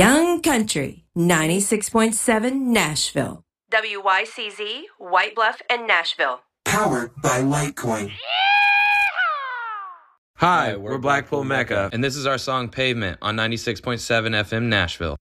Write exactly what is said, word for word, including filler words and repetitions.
Young Country, ninety-six point seven Nashville. W Y C Z, White Bluff, and Nashville. Powered by Litecoin. Hi, we're Blackpool Mecca, and this is our song Pavement on ninety-six point seven F M Nashville.